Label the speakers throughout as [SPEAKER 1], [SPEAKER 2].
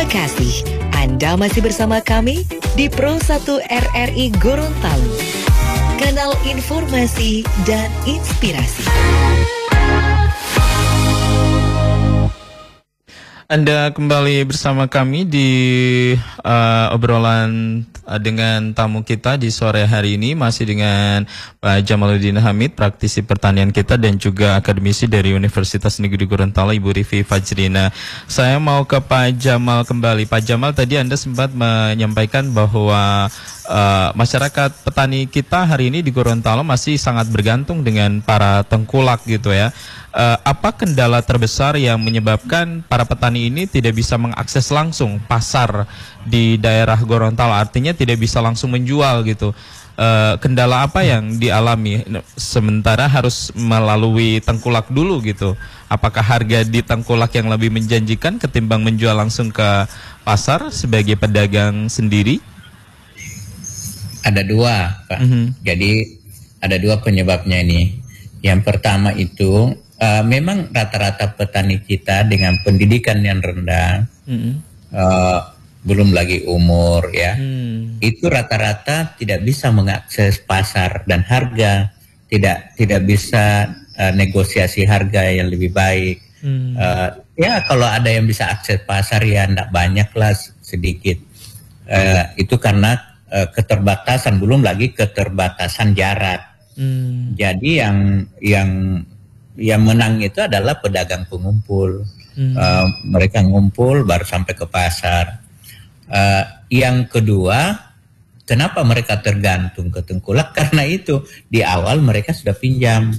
[SPEAKER 1] kasih Anda masih bersama kami di Pro 1 RRI Gorontalo. Kanal informasi dan inspirasi.
[SPEAKER 2] Anda kembali bersama kami di obrolan dengan tamu kita di sore hari ini, masih dengan Pak Jamaluddin Hamid, praktisi pertanian kita, dan juga akademisi dari Universitas Negeri Gorontalo, Ibu Rivi Fajrina. Saya mau ke Pak Jamal kembali. Pak Jamal, tadi Anda sempat menyampaikan bahwa masyarakat petani kita hari ini di Gorontalo masih sangat bergantung dengan para tengkulak gitu ya. Apa kendala terbesar yang menyebabkan para petani ini tidak bisa mengakses langsung pasar di daerah Gorontalo, artinya tidak bisa langsung menjual gitu? Kendala apa yang dialami sementara harus melalui tengkulak dulu gitu? Apakah harga di tengkulak yang lebih menjanjikan ketimbang menjual langsung ke pasar sebagai pedagang sendiri?
[SPEAKER 3] Ada dua, Pak. Jadi ada dua penyebabnya ini. Yang pertama itu memang rata-rata petani kita dengan pendidikan yang rendah, belum lagi umur ya, itu rata-rata tidak bisa mengakses pasar dan harga, tidak bisa negosiasi harga yang lebih baik. Ya kalau ada yang bisa akses pasar ya tidak banyak lah, sedikit. Itu karena keterbatasan, belum lagi keterbatasan jarak. Jadi yang menang itu adalah pedagang pengumpul. Mereka ngumpul baru sampai ke pasar. Yang kedua, kenapa mereka tergantung ke tengkulak? Karena itu di awal mereka sudah pinjam.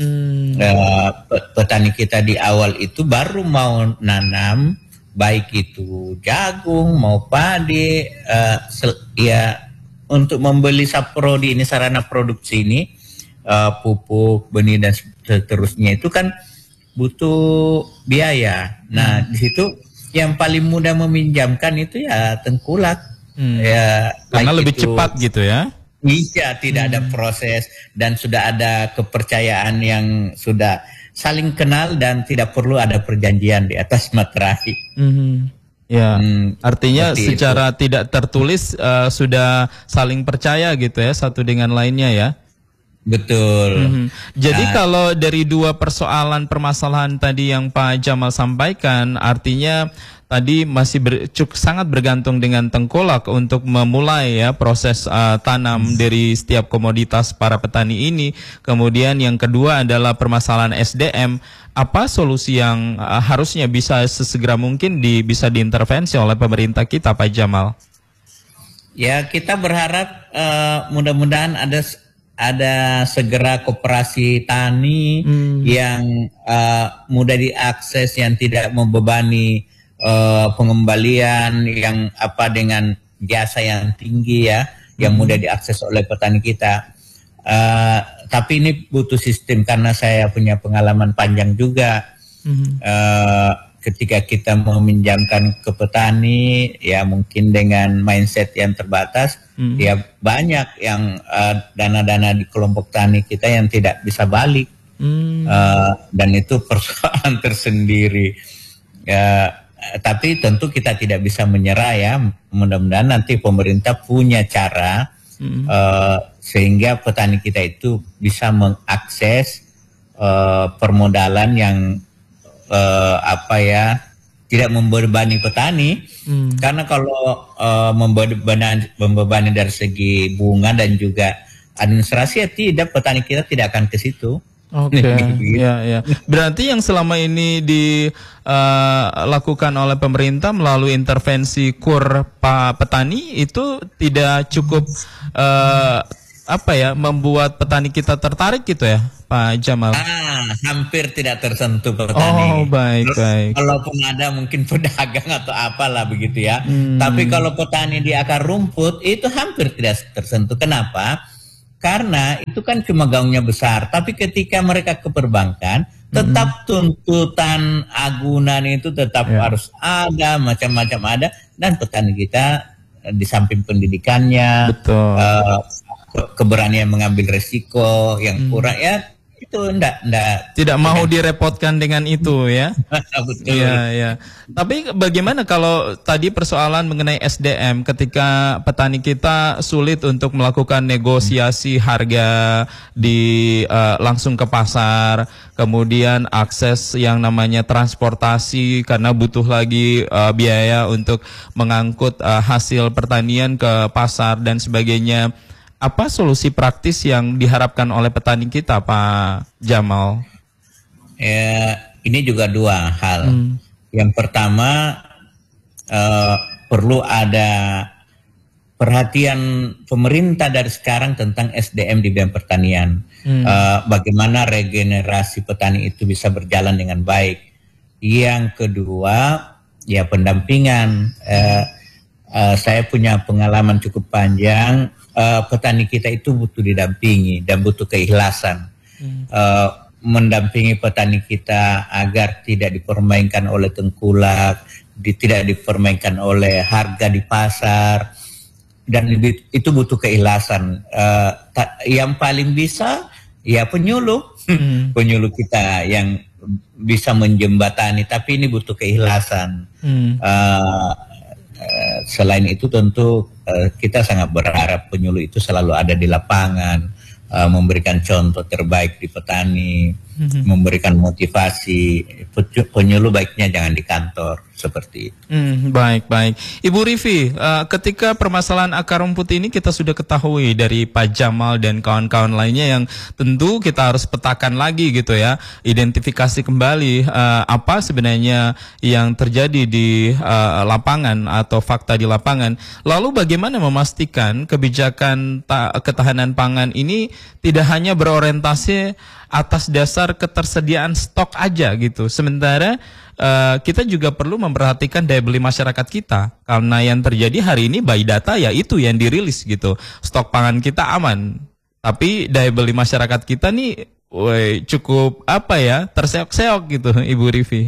[SPEAKER 3] Petani kita di awal itu baru mau nanam, baik itu jagung mau padi, ya untuk membeli saprodi ini, sarana produksi ini, pupuk, benih dan seterusnya itu kan butuh biaya. Nah di situ yang paling mudah meminjamkan itu ya tengkulak. Ya,
[SPEAKER 2] karena lebih cepat gitu ya.
[SPEAKER 3] Iya, tidak ada proses dan sudah ada kepercayaan yang sudah saling kenal dan tidak perlu ada perjanjian di atas materai.
[SPEAKER 2] Ya, artinya secara
[SPEAKER 3] itu
[SPEAKER 2] tidak tertulis sudah saling percaya gitu ya satu dengan lainnya ya.
[SPEAKER 3] betul.
[SPEAKER 2] Jadi kalau dari dua permasalahan tadi yang Pak Jamal sampaikan, artinya tadi masih sangat bergantung dengan tengkulak untuk memulai ya proses tanam dari setiap komoditas para petani ini. Kemudian yang kedua adalah permasalahan SDM. Apa solusi yang harusnya bisa sesegera mungkin bisa diintervensi oleh pemerintah kita, Pak Jamal?
[SPEAKER 3] Ya, kita berharap mudah-mudahan ada segera koperasi tani yang mudah diakses, yang tidak membebani pengembalian yang dengan jasa yang tinggi ya, yang mudah diakses oleh petani kita. Tapi ini butuh sistem, karena saya punya pengalaman panjang juga. Ketika kita meminjamkan ke petani, ya mungkin dengan mindset yang terbatas, ya banyak yang dana-dana di kelompok tani kita yang tidak bisa balik, dan itu persoalan tersendiri. Tapi tentu kita tidak bisa menyerah ya. Mudah-mudahan nanti pemerintah punya cara sehingga petani kita itu bisa mengakses permodalan yang tidak membebani petani. Karena kalau membebani dari segi bunga dan juga administrasi, ya tidak, petani kita tidak akan ke situ.
[SPEAKER 2] Oke, ya. Berarti yang selama ini dilakukan oleh pemerintah melalui intervensi KUR petani itu tidak cukup membuat petani kita tertarik gitu ya, Pak Jamal?
[SPEAKER 3] Hampir tidak tersentuh petani.
[SPEAKER 2] Oh, baik.
[SPEAKER 3] Kalaupun ada mungkin pedagang atau apalah begitu ya. Tapi kalau petani di akar rumput itu hampir tidak tersentuh. Kenapa? Karena itu kan cuma gaungnya besar. Tapi ketika mereka ke perbankan, tetap tuntutan agunan itu tetap harus ada, macam-macam ada. Dan petani kita di samping pendidikannya, keberanian mengambil resiko yang kurang, ya itu enggak
[SPEAKER 2] tidak mau direpotkan dengan itu ya.
[SPEAKER 3] betul.
[SPEAKER 2] Iya, iya. Tapi bagaimana kalau tadi persoalan mengenai SDM ketika petani kita sulit untuk melakukan negosiasi harga di langsung ke pasar, kemudian akses yang namanya transportasi karena butuh lagi biaya untuk mengangkut hasil pertanian ke pasar dan sebagainya. Apa solusi praktis yang diharapkan oleh petani kita, Pak Jamal?
[SPEAKER 3] Ini juga dua hal. Yang pertama, perlu ada perhatian pemerintah dari sekarang tentang SDM di bidang pertanian. Bagaimana regenerasi petani itu bisa berjalan dengan baik. Yang kedua, ya pendampingan. Saya punya pengalaman cukup panjang. Petani kita itu butuh didampingi dan butuh keikhlasan. Mendampingi petani kita agar tidak dipermainkan oleh tengkulak, tidak dipermainkan oleh harga di pasar, dan itu butuh keikhlasan. Yang paling bisa ya penyuluh, penyuluh kita yang bisa menjembatani, tapi ini butuh keikhlasan. Selain itu tentu kita sangat berharap penyuluh itu selalu ada di lapangan, memberikan contoh terbaik di petani, memberikan motivasi. Penyuluh baiknya jangan di kantor seperti itu.
[SPEAKER 2] Baik. Ibu Rivi, ketika permasalahan akar rumput ini kita sudah ketahui dari Pak Jamal dan kawan-kawan lainnya yang tentu kita harus petakan lagi gitu ya, identifikasi kembali apa sebenarnya yang terjadi di lapangan atau fakta di lapangan. Lalu bagaimana memastikan kebijakan ketahanan pangan ini tidak hanya berorientasi atas dasar ketersediaan stok aja gitu. Sementara kita juga perlu memperhatikan daya beli masyarakat kita, karena yang terjadi hari ini by data ya itu yang dirilis gitu. Stok pangan kita aman, tapi daya beli masyarakat kita nih cukup terseok-seok gitu, Ibu Rivi.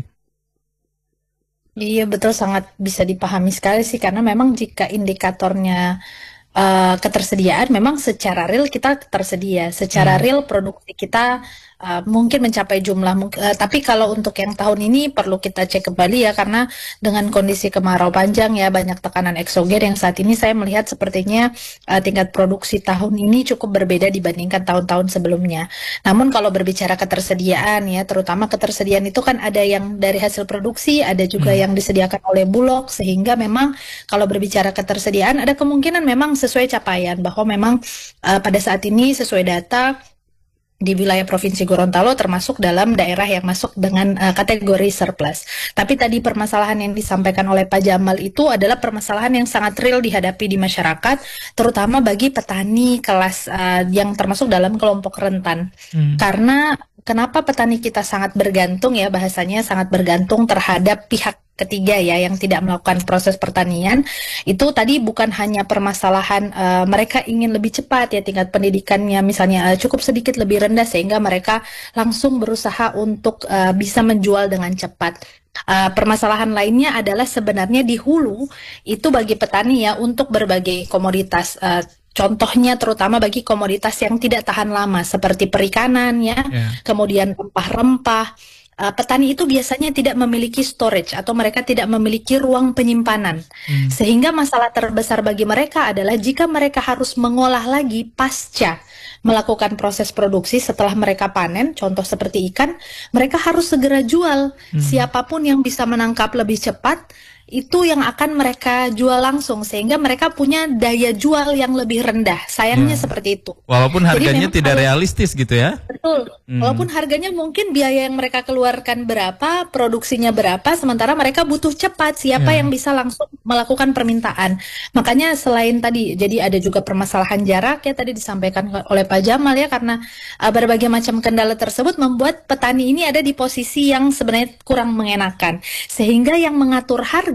[SPEAKER 4] Iya betul, sangat bisa dipahami sekali sih, karena memang jika indikatornya ketersediaan, memang secara real kita tersedia, secara real produksi kita mungkin mencapai jumlah, tapi kalau untuk yang tahun ini perlu kita cek kembali ya, karena dengan kondisi kemarau panjang ya, banyak tekanan eksogen yang saat ini saya melihat sepertinya tingkat produksi tahun ini cukup berbeda dibandingkan tahun-tahun sebelumnya. Namun kalau berbicara ketersediaan ya, terutama ketersediaan itu kan ada yang dari hasil produksi, ada juga yang disediakan oleh Bulog, sehingga memang kalau berbicara ketersediaan ada kemungkinan memang sesuai capaian, bahwa memang pada saat ini sesuai data di wilayah Provinsi Gorontalo termasuk dalam daerah yang masuk dengan kategori surplus. Tapi tadi permasalahan yang disampaikan oleh Pak Jamal itu adalah permasalahan yang sangat real dihadapi di masyarakat, terutama bagi petani kelas yang termasuk dalam kelompok rentan. Karena kenapa petani kita sangat bergantung ya, bahasanya sangat bergantung terhadap pihak ketiga ya, yang tidak melakukan proses pertanian. Itu tadi bukan hanya permasalahan mereka ingin lebih cepat ya, tingkat pendidikannya misalnya cukup sedikit lebih rendah, sehingga mereka langsung berusaha untuk bisa menjual dengan cepat. Permasalahan lainnya adalah sebenarnya di hulu itu bagi petani ya, untuk berbagai komoditas, contohnya terutama bagi komoditas yang tidak tahan lama seperti perikanan ya, kemudian rempah-rempah. Petani itu biasanya tidak memiliki storage atau mereka tidak memiliki ruang penyimpanan. Sehingga masalah terbesar bagi mereka adalah jika mereka harus mengolah lagi pasca melakukan proses produksi setelah mereka panen, contoh seperti ikan, mereka harus segera jual. Siapapun yang bisa menangkap lebih cepat, itu yang akan mereka jual langsung, sehingga mereka punya daya jual yang lebih rendah. Sayangnya seperti itu.
[SPEAKER 2] Walaupun harganya tidak realistis gitu ya.
[SPEAKER 4] Betul. Walaupun harganya mungkin biaya yang mereka keluarkan berapa, produksinya berapa, sementara mereka butuh cepat. Siapa yang bisa langsung melakukan permintaan. Makanya selain tadi, jadi ada juga permasalahan jarak ya, tadi disampaikan oleh Pak Jamal ya, karena berbagai macam kendala tersebut membuat petani ini ada di posisi yang sebenarnya kurang mengenakan. Sehingga yang mengatur harga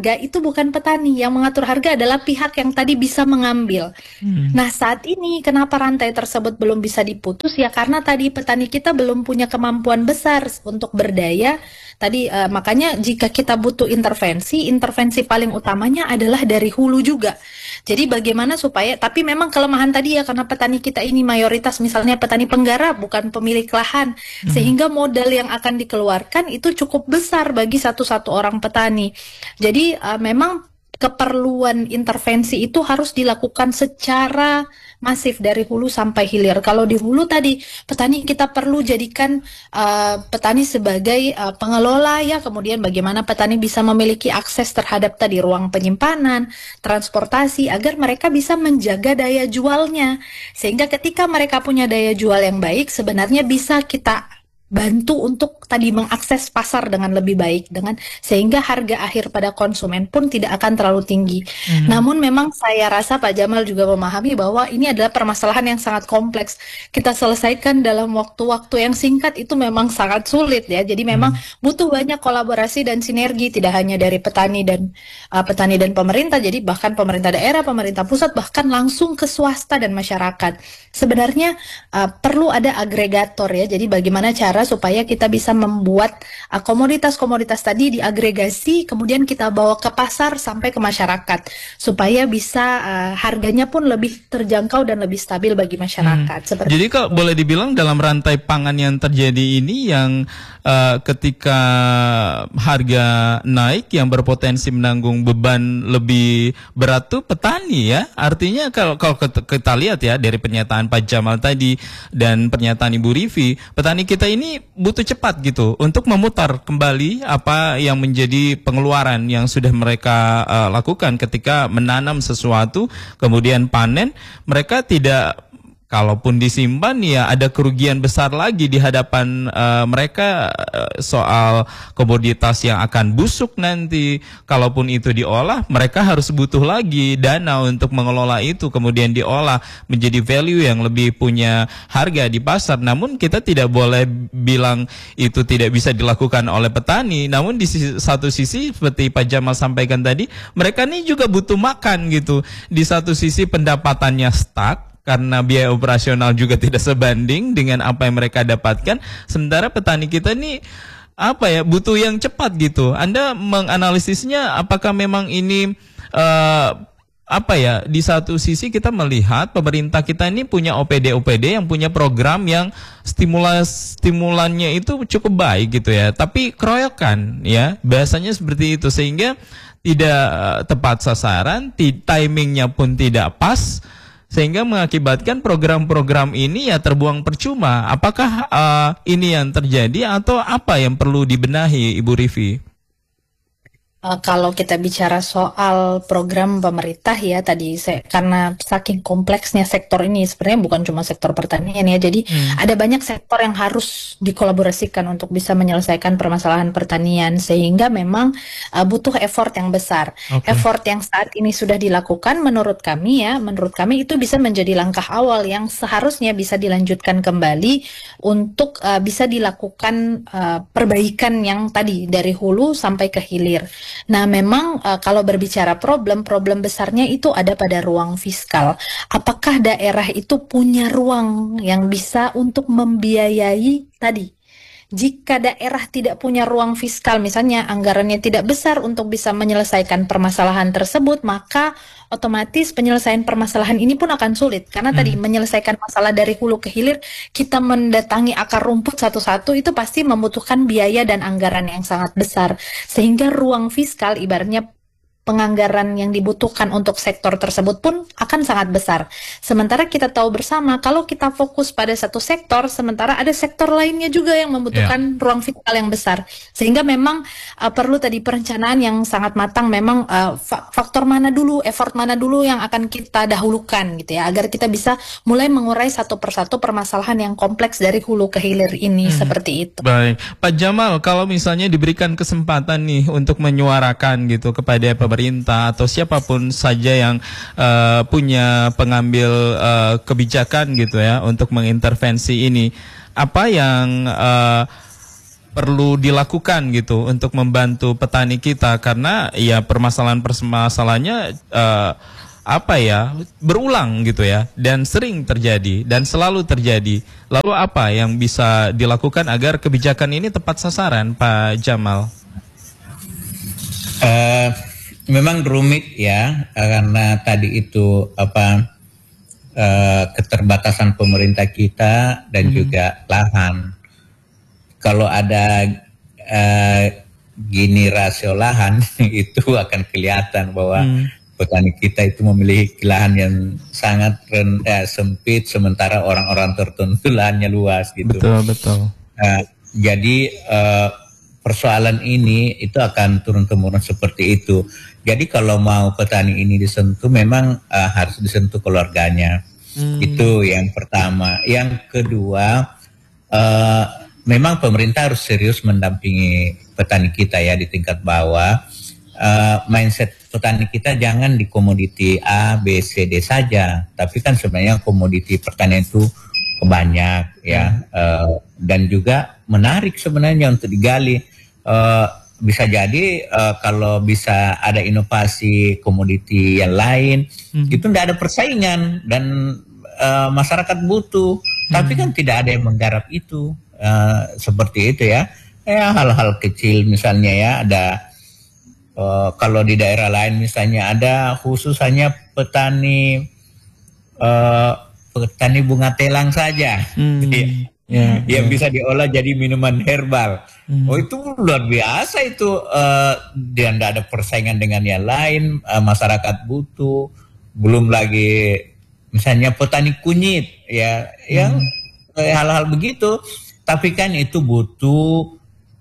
[SPEAKER 4] harga itu bukan petani, yang mengatur harga adalah pihak yang tadi bisa mengambil. Nah, saat ini kenapa rantai tersebut belum bisa diputus ya, karena tadi petani kita belum punya kemampuan besar untuk berdaya. Tadi makanya jika kita butuh intervensi paling utamanya adalah dari hulu juga. Jadi bagaimana supaya, tapi memang kelemahan tadi ya, karena petani kita ini mayoritas misalnya petani penggarap, bukan pemilik lahan, sehingga modal yang akan dikeluarkan itu cukup besar bagi satu orang petani. Jadi memang keperluan intervensi itu harus dilakukan secara masif dari hulu sampai hilir. Kalau di hulu tadi, petani kita perlu jadikan petani sebagai pengelola ya, kemudian bagaimana petani bisa memiliki akses terhadap tadi ruang penyimpanan, transportasi, agar mereka bisa menjaga daya jualnya. Sehingga ketika mereka punya daya jual yang baik, sebenarnya bisa kita bantu untuk tadi mengakses pasar dengan lebih baik, dengan sehingga harga akhir pada konsumen pun tidak akan terlalu tinggi. Namun memang saya rasa Pak Jamal juga memahami bahwa ini adalah permasalahan yang sangat kompleks. Kita selesaikan dalam waktu-waktu yang singkat itu memang sangat sulit ya. Jadi memang butuh banyak kolaborasi dan sinergi, tidak hanya dari petani dan pemerintah. Jadi bahkan pemerintah daerah, pemerintah pusat, bahkan langsung ke swasta dan masyarakat. Sebenarnya perlu ada agregator ya. Jadi bagaimana cara supaya kita bisa membuat komoditas-komoditas tadi diagregasi, kemudian kita bawa ke pasar sampai ke masyarakat, supaya bisa harganya pun lebih terjangkau dan lebih stabil bagi masyarakat.
[SPEAKER 2] Jadi kalau boleh dibilang dalam rantai pangan yang terjadi ini, yang ketika harga naik, yang berpotensi menanggung beban lebih berat tuh petani ya. Artinya kalau kita lihat ya dari pernyataan Pak Jamal tadi dan pernyataan Ibu Rivi, petani kita ini butuh cepat gitu untuk memutar kembali apa yang menjadi pengeluaran yang sudah mereka lakukan ketika menanam sesuatu, kemudian panen. Mereka tidak, kalaupun disimpan ya ada kerugian besar lagi di hadapan mereka soal komoditas yang akan busuk nanti. Kalaupun itu diolah, mereka harus butuh lagi dana untuk mengelola itu, kemudian diolah menjadi value yang lebih punya harga di pasar. Namun kita tidak boleh bilang itu tidak bisa dilakukan oleh petani. Namun di satu sisi seperti Pak Jamal sampaikan tadi, mereka ini juga butuh makan gitu. Di satu sisi pendapatannya stuck karena biaya operasional juga tidak sebanding dengan apa yang mereka dapatkan. Sementara petani kita ini butuh yang cepat gitu. Anda menganalisisnya apakah memang ini di satu sisi kita melihat pemerintah kita ini punya OPD yang punya program yang stimulannya itu cukup baik gitu ya, tapi keroyokan ya, biasanya seperti itu, sehingga tidak tepat sasaran, timingnya pun tidak pas, sehingga mengakibatkan program-program ini ya terbuang percuma. Apakah ini yang terjadi atau apa yang perlu dibenahi, Ibu Rivi?
[SPEAKER 4] Kalau kita bicara soal program pemerintah ya tadi, karena saking kompleksnya sektor ini, sebenarnya bukan cuma sektor pertanian ya, jadi ada banyak sektor yang harus dikolaborasikan untuk bisa menyelesaikan permasalahan pertanian, sehingga memang butuh effort yang besar. Effort yang saat ini sudah dilakukan menurut kami itu bisa menjadi langkah awal yang seharusnya bisa dilanjutkan kembali untuk bisa dilakukan perbaikan yang tadi dari hulu sampai ke hilir. Nah, memang kalau berbicara problem besarnya itu ada pada ruang fiskal. Apakah daerah itu punya ruang yang bisa untuk membiayai tadi? Jika daerah tidak punya ruang fiskal, misalnya anggarannya tidak besar untuk bisa menyelesaikan permasalahan tersebut, maka otomatis penyelesaian permasalahan ini pun akan sulit. Karena tadi menyelesaikan masalah dari hulu ke hilir, kita mendatangi akar rumput satu-satu, itu pasti membutuhkan biaya dan anggaran yang sangat besar. Sehingga ruang fiskal, ibaratnya penganggaran yang dibutuhkan untuk sektor tersebut pun akan sangat besar. Sementara kita tahu bersama, kalau kita fokus pada satu sektor, sementara ada sektor lainnya juga yang membutuhkan ruang fiskal yang besar. Sehingga memang perlu tadi perencanaan yang sangat matang, memang faktor mana dulu, effort mana dulu yang akan kita dahulukan gitu ya, agar kita bisa mulai mengurai satu persatu permasalahan yang kompleks dari hulu ke hilir ini, seperti itu.
[SPEAKER 2] Baik, Pak Jamal, kalau misalnya diberikan kesempatan nih untuk menyuarakan gitu kepada pemerintah atau siapapun saja yang punya pengambil kebijakan gitu ya untuk mengintervensi ini, apa yang perlu dilakukan gitu untuk membantu petani kita, karena ya permasalahannya berulang gitu ya, dan sering terjadi dan selalu terjadi. Lalu apa yang bisa dilakukan agar kebijakan ini tepat sasaran, Pak Jamal?
[SPEAKER 3] Memang rumit ya, karena tadi itu keterbatasan pemerintah kita dan juga lahan. Kalau ada gini rasio lahan itu akan kelihatan bahwa petani kita itu memiliki lahan yang sangat sempit, sementara orang-orang tertentu lahannya luas gitu.
[SPEAKER 2] Betul.
[SPEAKER 3] Jadi persoalan ini itu akan turun-temurun seperti itu. Jadi kalau mau petani ini disentuh, memang harus disentuh keluarganya. Itu yang pertama. Yang kedua, memang pemerintah harus serius mendampingi petani kita ya di tingkat bawah. Mindset petani kita jangan di komoditi A, B, C, D saja, tapi kan sebenarnya komoditi pertanian itu banyak ya, dan juga menarik sebenarnya untuk digali. Bisa jadi kalau bisa ada inovasi komoditi yang lain, itu tidak ada persaingan dan masyarakat butuh, tapi kan tidak ada yang menggarap itu. Seperti itu ya, hal-hal kecil misalnya ya, ada kalau di daerah lain misalnya ada khusus hanya petani bunga telang saja, yang bisa diolah jadi minuman herbal. Oh, itu luar biasa itu, dia tidak ada persaingan dengan yang lain, masyarakat butuh. Belum lagi misalnya petani kunyit ya, yang hal-hal begitu. Tapi kan itu butuh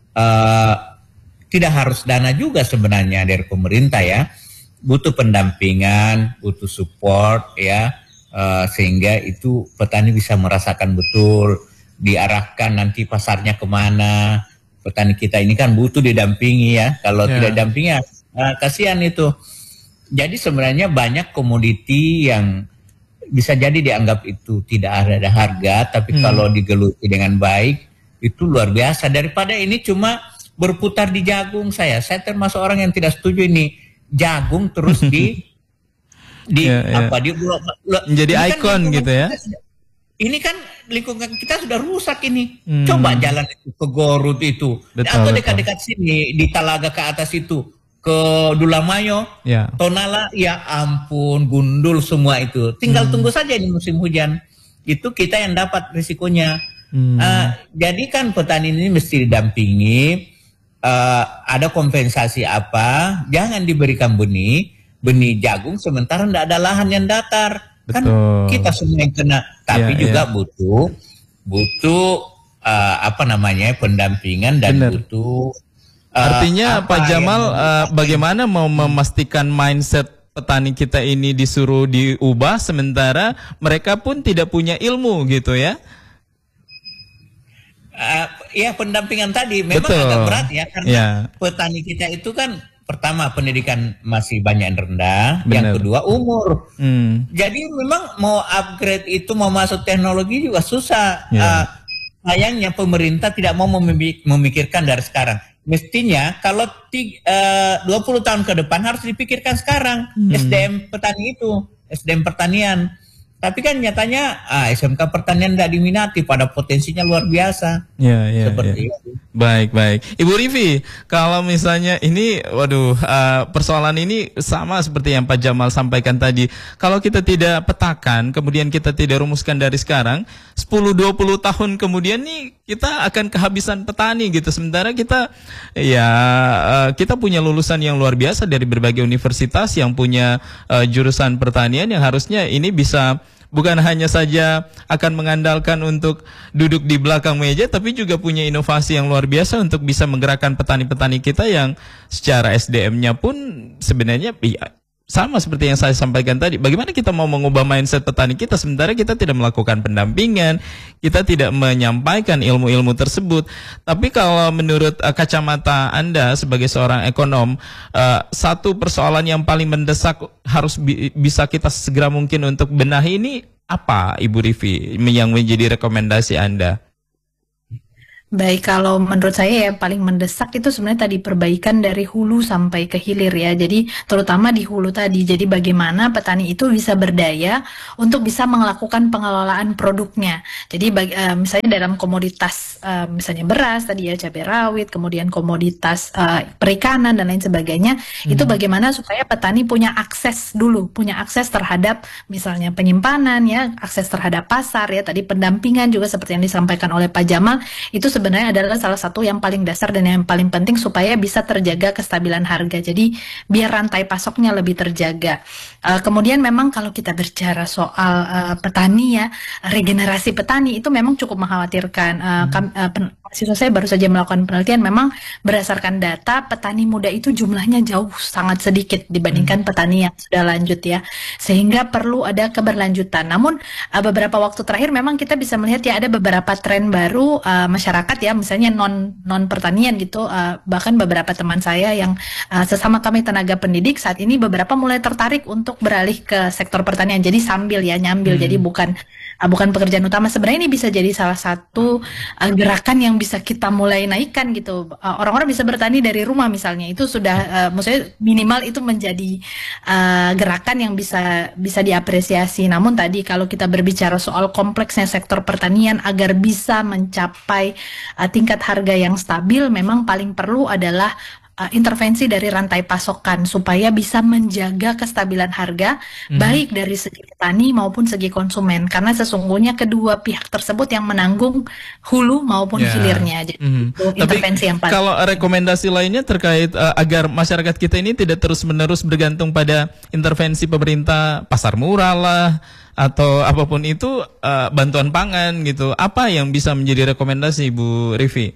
[SPEAKER 3] tidak harus dana juga sebenarnya dari pemerintah ya, butuh pendampingan, butuh support ya, sehingga itu petani bisa merasakan betul, diarahkan nanti pasarnya kemana. Petani kita ini kan butuh didampingi ya, kalau tidak didampingi kasihan itu. Jadi sebenarnya banyak komoditi yang bisa jadi dianggap itu tidak ada harga, tapi kalau digeluti dengan baik itu luar biasa. Daripada ini cuma berputar di jagung, saya termasuk orang yang tidak setuju ini jagung terus
[SPEAKER 2] menjadi ikon gitu ya.
[SPEAKER 3] Ini kan lingkungan kita sudah rusak ini. Coba jalan itu ke Gorut itu, atau dekat-dekat sini di Talaga ke atas itu, ke Dulamayo, Tonala, ya ampun, gundul semua itu. Tinggal tunggu saja di musim hujan. Itu kita yang dapat risikonya. Jadi kan petani ini mesti didampingi, ada kompensasi apa, jangan diberikan benih jagung sementara tidak ada lahan yang datar. Kan kita semua yang kena, tapi juga butuh pendampingan dan butuh.
[SPEAKER 2] Artinya Pak Jamal, bagaimana mau memastikan mindset petani kita ini disuruh diubah sementara mereka pun tidak punya ilmu gitu ya?
[SPEAKER 3] Ya pendampingan tadi memang agak berat ya, karena petani kita itu kan pertama pendidikan masih banyak yang rendah, yang kedua umur. Jadi memang mau upgrade itu, mau masuk teknologi juga susah. Sayangnya pemerintah tidak mau memikirkan dari sekarang. Mestinya kalau 20 tahun ke depan harus dipikirkan sekarang SDM petani itu, SDM pertanian. Tapi kan nyatanya SMK pertanian tidak diminati, pada potensinya luar biasa. Seperti itu.
[SPEAKER 2] Baik. Ibu Rivi, kalau misalnya ini, persoalan ini sama seperti yang Pak Jamal sampaikan tadi. Kalau kita tidak petakan, kemudian kita tidak rumuskan dari sekarang, 10-20 tahun kemudian nih kita akan kehabisan petani gitu. Sementara kita kita punya lulusan yang luar biasa dari berbagai universitas yang punya jurusan pertanian yang harusnya ini bisa bukan hanya saja akan mengandalkan untuk duduk di belakang meja, tapi juga punya inovasi yang luar biasa untuk bisa menggerakkan petani-petani kita yang secara SDM-nya pun sebenarnya sama seperti yang saya sampaikan tadi. Bagaimana kita mau mengubah mindset petani kita sementara kita tidak melakukan pendampingan, kita tidak menyampaikan ilmu-ilmu tersebut. Tapi kalau menurut kacamata Anda sebagai seorang ekonom, satu persoalan yang paling mendesak harus bisa kita segera mungkin untuk benahi ini apa, Ibu Rivi, yang menjadi rekomendasi Anda?
[SPEAKER 4] Baik, kalau menurut saya yang paling mendesak itu sebenarnya tadi perbaikan dari hulu sampai ke hilir ya. Jadi terutama di hulu tadi. Jadi bagaimana petani itu bisa berdaya untuk bisa melakukan pengelolaan produknya. Jadi misalnya dalam komoditas misalnya beras tadi ya, cabai rawit, kemudian komoditas perikanan dan lain sebagainya, itu bagaimana supaya petani punya akses dulu, punya akses terhadap misalnya penyimpanan ya, akses terhadap pasar ya, tadi pendampingan juga seperti yang disampaikan oleh Pak Jamal, itu sebenarnya adalah salah satu yang paling dasar dan yang paling penting supaya bisa terjaga kestabilan harga. Jadi biar rantai pasoknya lebih terjaga. Kemudian memang kalau kita bicara soal petani ya, regenerasi petani itu memang cukup mengkhawatirkan. Mahasiswa saya baru saja melakukan penelitian, memang berdasarkan data petani muda itu jumlahnya jauh sangat sedikit dibandingkan petani yang sudah lanjut ya, sehingga perlu ada keberlanjutan. Namun beberapa waktu terakhir memang kita bisa melihat ya ada beberapa tren baru masyarakat ya, misalnya non pertanian gitu, bahkan beberapa teman saya yang sesama kami tenaga pendidik saat ini beberapa mulai tertarik untuk beralih ke sektor pertanian. Jadi sambil ya nyambil, jadi bukan pekerjaan utama. Sebenarnya ini bisa jadi salah satu gerakan yang bisa kita mulai naikkan gitu. Orang-orang bisa bertani dari rumah misalnya, itu sudah maksudnya minimal itu menjadi gerakan yang bisa diapresiasi. Namun tadi kalau kita berbicara soal kompleksnya sektor pertanian agar bisa mencapai tingkat harga yang stabil, memang paling perlu adalah intervensi dari rantai pasokan supaya bisa menjaga kestabilan harga baik dari segi petani maupun segi konsumen, karena sesungguhnya kedua pihak tersebut yang menanggung hulu maupun hilirnya. Jadi itu intervensi yang paling.
[SPEAKER 2] Kalau rekomendasi lainnya terkait agar masyarakat kita ini tidak terus-menerus bergantung pada intervensi pemerintah, pasar murah lah atau apapun itu, bantuan pangan gitu, apa yang bisa menjadi rekomendasi Bu Rivi?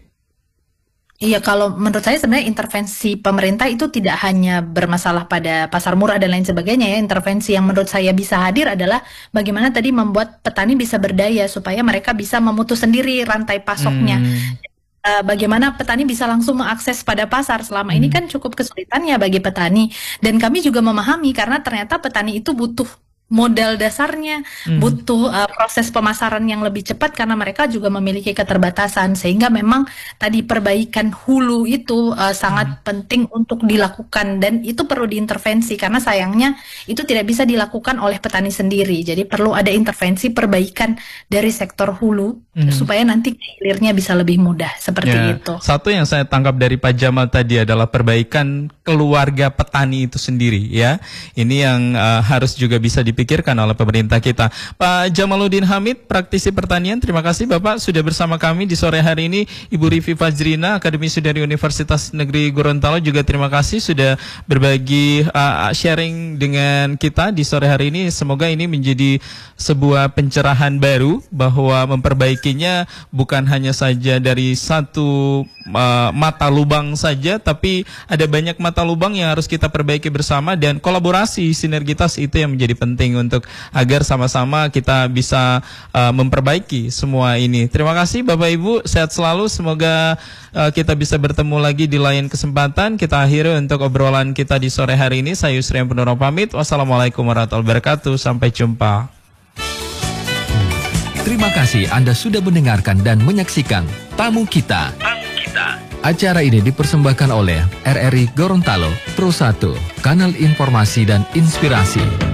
[SPEAKER 4] Iya, kalau menurut saya sebenarnya intervensi pemerintah itu tidak hanya bermasalah pada pasar murah dan lain sebagainya ya. Intervensi yang menurut saya bisa hadir adalah bagaimana tadi membuat petani bisa berdaya supaya mereka bisa memutus sendiri rantai pasoknya. Bagaimana petani bisa langsung mengakses pada pasar. Selama ini kan cukup kesulitan ya bagi petani. Dan kami juga memahami karena ternyata petani itu butuh modal dasarnya, butuh proses pemasaran yang lebih cepat karena mereka juga memiliki keterbatasan, sehingga memang tadi perbaikan hulu itu sangat penting untuk dilakukan dan itu perlu diintervensi karena sayangnya itu tidak bisa dilakukan oleh petani sendiri. Jadi perlu ada intervensi perbaikan dari sektor hulu supaya nanti hilirnya bisa lebih mudah seperti itu.
[SPEAKER 2] Satu yang saya tangkap dari Pak Jamal tadi adalah perbaikan keluarga petani itu sendiri ya. Ini yang harus juga bisa dipikirkan oleh pemerintah kita. Pak Jamaluddin Hamid, praktisi pertanian, terima kasih Bapak sudah bersama kami di sore hari ini. Ibu Rivi Fajrina, akademisi dari Universitas Negeri Gorontalo, juga terima kasih sudah berbagi sharing dengan kita di sore hari ini. Semoga ini menjadi sebuah pencerahan baru bahwa memperbaikinya bukan hanya saja dari satu mata lubang saja, tapi ada banyak mata lubang yang harus kita perbaiki bersama, dan kolaborasi sinergitas itu yang menjadi penting untuk agar sama-sama kita bisa memperbaiki semua ini. Terima kasih Bapak Ibu, sehat selalu, semoga kita bisa bertemu lagi di lain kesempatan. Kita akhiri untuk obrolan kita di sore hari ini. Saya Yusri Purnama pamit. Wassalamualaikum warahmatullahi wabarakatuh. Sampai jumpa.
[SPEAKER 5] Terima kasih Anda sudah mendengarkan dan menyaksikan Tamu Kita. Acara ini dipersembahkan oleh RRI Gorontalo, Pro 1, Kanal Informasi dan Inspirasi.